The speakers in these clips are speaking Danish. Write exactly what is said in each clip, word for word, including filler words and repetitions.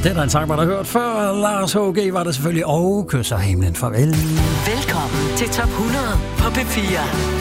Det er der en sang, man har hørt før. Lars H G var der selvfølgelig, og kysser himlen farvel. Velkommen til Top hundrede på P fire.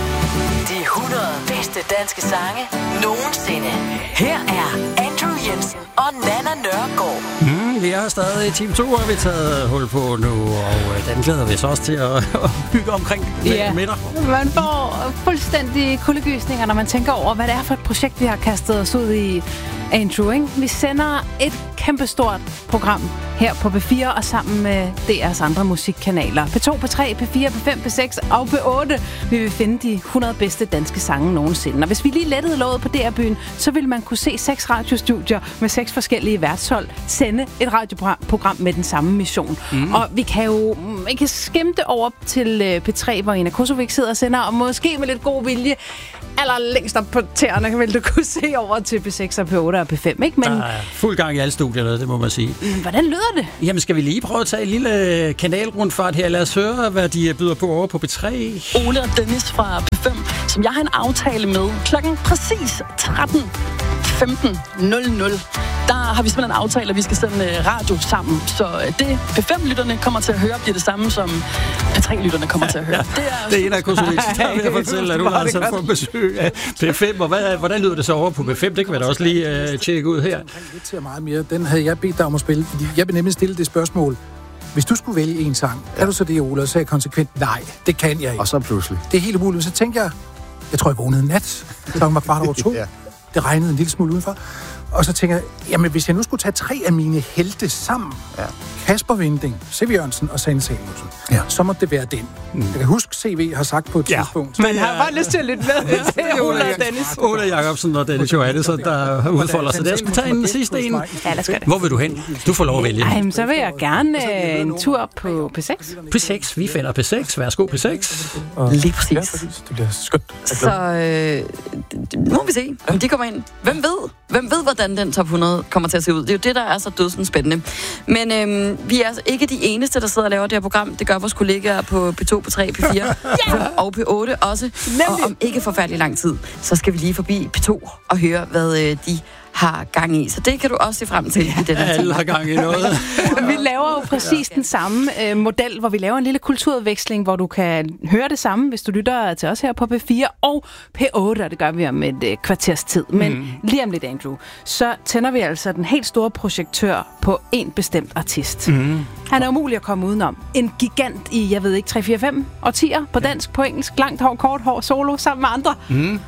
De hundrede bedste danske sange nogensinde. Her er Andrew Jensen og Nana Nørgaard. Mm, vi er stadig i time to, har vi taget hul på nu, og den glæder vi os også til at, at bygge omkring ja. middag. Man får fuldstændig kuldegysninger, når man tænker over, hvad det er for et projekt, vi har kastet os ud i, Andrew, ikke? Vi sender et kæmpestort program her på P fire og sammen med D R's andre musikkanaler. P to, P tre, P fire, P fem, P seks og P otte. Vi vil finde de hundrede bedste danske sange nogensinde. Og hvis vi lige lettede låget på D R-byen, så vil man kunne se seks radiostudier med seks forskellige værtshold sende et radioprogram med den samme mission. Mm. Og vi kan jo vi kan skimte over til P tre, hvor Ina Kosovic sidder og sender, og måske med lidt god vilje aller længst op på tæerne vil du kunne se over til P seks og P otte og P fem, ikke? Men der er fuld gang i alle studierne, det må man sige. Hvordan lyder det? Jamen, skal vi lige prøve at tage en lille kanalrundfart her? Lad os høre, hvad de byder på over på P tre. Ole og Dennis fra P fem, som jeg har en aftale med klokken præcis tretten femten nul nul. Der har vi simpelthen en aftale, at vi skal sende radio sammen. Så det P fem-lytterne kommer til at høre, bliver det samme, som P tre-lytterne kommer til at høre. Ja, det er, det er en af Kosovic, der vil jeg fortælle, at du har altså fået besøg af P fem. Og hvad, hvordan lyder det så over på P fem? Det kan vi da også lige uh, tjekke ud her. Lidt til meget mere. Den havde jeg bedt dig om at spille, fordi jeg vil nemlig stille det spørgsmål. Hvis du skulle vælge en sang, ja. Er du så det, Ole? Og så er jeg konsekvent, nej, det kan jeg ikke. Og så pludselig. Det er helt umuligt. Så tænker jeg, jeg tror, jeg vågnede en nat. Klokken var kvart over to. Ja. Det regnede en lille smule udenfor. Og så tænker jeg, jamen hvis jeg nu skulle tage tre af mine helte sammen, ja. Kasper Winding, C V Jørgensen og Sanne Samuelsen, ja. Så må det være den. Mm. Jeg kan huske, C V har sagt på et ja. tidspunkt. Man har bare lyst til at lytte med til Ole og Dennis. Ole Jacobsen og Dennis Johannesson, der udfolder sig. Jeg skal tage en sidste en. Ja, lad os gøre det. Hvor vil du hen? Du får lov at vælge. Ej, så vil jeg gerne øh, en tur på P seks. P seks, vi finder P seks. Værsgo, P seks. Lige præcis. Ja, præcis. Det bliver skønt. Så øh, nu må vi se, om de kommer ind. Hvem ved? Hvem ved, hvordan den top hundrede kommer til at se ud? Det er jo det, der er så dødsens spændende. Men øh, vi er altså ikke de eneste, der sidder og laver det her program. Det gør vores kollegaer på P to, P tre, P fire yeah! og P otte også. Og om ikke forfærdelig lang tid, så skal vi lige forbi P to og høre, hvad øh, de har gang i. Så det kan du også se frem til i den her Alle har gang i noget. Vi laver jo præcis den samme øh, model, hvor vi laver en lille kulturudveksling, hvor du kan høre det samme, hvis du lytter til os her på P fire og P otte, og det gør vi om et øh, kvarters tid. Men mm. lige om lidt, Andrew, så tænder vi altså den helt store projektør på en bestemt artist. Mm. Han er umulig at komme udenom. En gigant i, jeg ved ikke, tre, fire, fem årtier på dansk, på engelsk, langt hår, kort hår, solo, sammen med andre. Mm.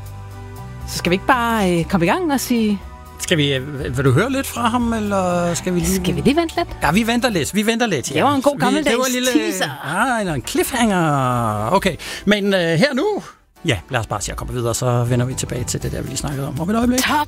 Så skal vi ikke bare øh, komme i gang og sige... Skal vi, vil du høre lidt fra ham, eller skal vi lige... Skal vi lige vente lidt? Ja, vi venter lidt, vi venter lidt. Ja. Det var en god gammeldags lille... teaser. Ah, eller en cliffhanger. Okay, men uh, her nu... Ja, lad os bare se at komme videre, så vender vi tilbage til det der, vi lige snakkede om. Om et øjeblik. Top